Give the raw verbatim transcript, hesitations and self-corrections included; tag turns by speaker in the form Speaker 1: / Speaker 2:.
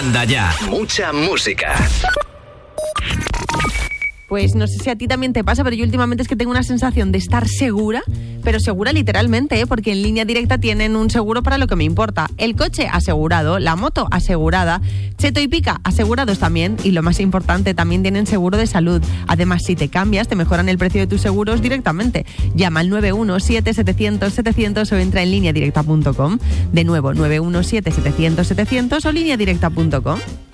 Speaker 1: Manda ya. Mucha música.
Speaker 2: Pues no sé si a ti también te pasa, pero yo últimamente es que tengo una sensación de estar segura, pero segura literalmente, ¿eh? Porque en Línea Directa tienen un seguro para lo que me importa. El coche asegurado, la moto asegurada, Cheto y Pica asegurados también, y lo más importante, también tienen seguro de salud. Además, si te cambias, te mejoran el precio de tus seguros directamente. Llama al nueve uno siete setecientos setecientos o entra en línea directa punto com. De nuevo, nueve uno siete setecientos setecientos o línea directa punto com.